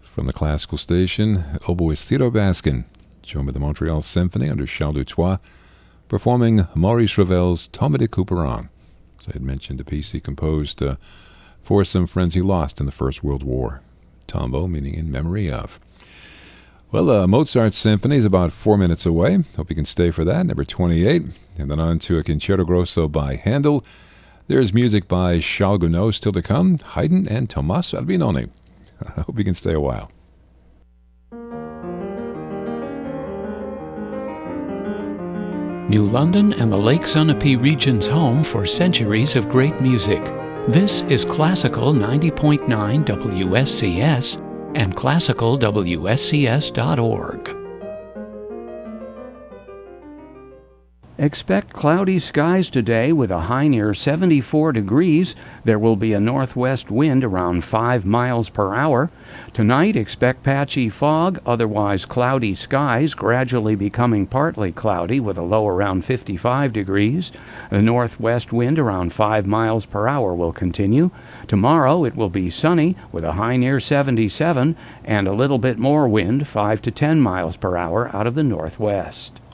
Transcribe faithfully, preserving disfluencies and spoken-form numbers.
From the classical station, oboist Theodore Baskin, joined by the Montreal Symphony under Charles Dutoit, performing Maurice Ravel's Tombe de Couperin. As I had mentioned, a piece he composed uh, for some friends he lost in the First World War. Tombeau meaning in memory of. Well, uh, Mozart's Symphony is about four minutes away. Hope you can stay for that, number twenty-eight. And then on to a Concerto Grosso by Handel. There's music by Charles Gounod still to come, Haydn and Tommaso Albinoni. I hope you can stay a while. New London and the Lake Sunapee region's home for centuries of great music. This is Classical ninety point nine W S C S and classical W S C S dot org. Expect cloudy skies today with a high near seventy-four degrees. There will be a northwest wind around five miles per hour. Tonight, expect patchy fog, otherwise cloudy skies, gradually becoming partly cloudy with a low around fifty-five degrees. The northwest wind around five miles per hour will continue. Tomorrow, it will be sunny with a high near seventy-seven and a little bit more wind, five to ten miles per hour out of the northwest.